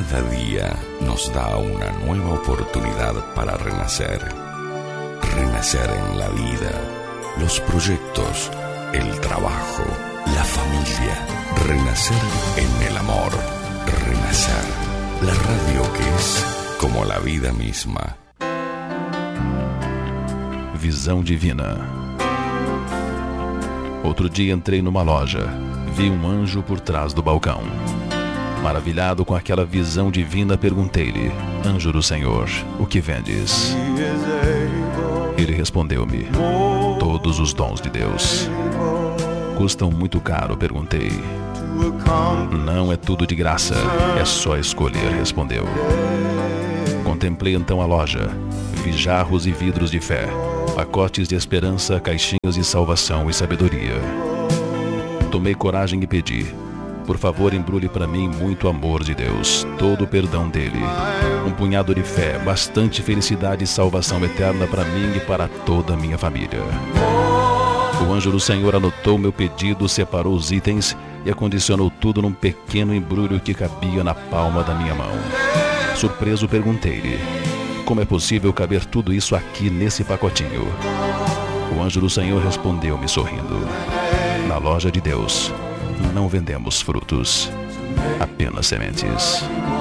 Cada día nos da una nueva oportunidad para renacer. Renacer en la vida, los proyectos, el trabajo, la familia. Renacer en el amor. Renacer. La radio que es como la vida misma. Visão divina. Outro dia entrei numa loja. Vi um anjo por trás do balcão. Maravilhado com aquela visão divina, perguntei-lhe: Anjo do Senhor, o que vendes? Ele respondeu-me: todos os dons de Deus. Custam muito caro? Perguntei. Não é tudo de graça, é só escolher, respondeu. Contemplei então a loja. Vi jarros e vidros de fé, pacotes de esperança, caixinhas de salvação e sabedoria. Tomei coragem e pedi: por favor, embrulhe para mim muito amor de Deus, todo o perdão dele, um punhado de fé, bastante felicidade e salvação eterna para mim e para toda a minha família. O anjo do Senhor anotou meu pedido, separou os itens e acondicionou tudo num pequeno embrulho que cabia na palma da minha mão. Surpreso, perguntei-lhe: como é possível caber tudo isso aqui nesse pacotinho? O anjo do Senhor respondeu-me sorrindo: na loja de Deus não vendemos frutos, apenas sementes.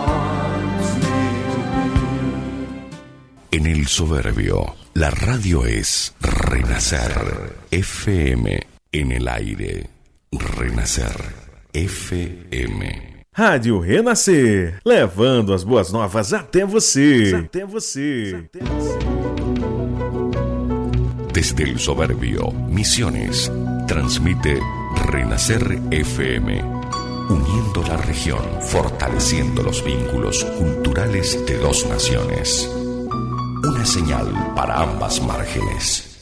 En el Soberbio, la radio es Renacer FM. En el aire, Renacer FM. Rádio Renascer, levando as boas novas até você. Desde el Soberbio, Misiones, transmite Renacer FM, uniendo la región, fortaleciendo los vínculos culturales de dos naciones. Una señal para ambas márgenes.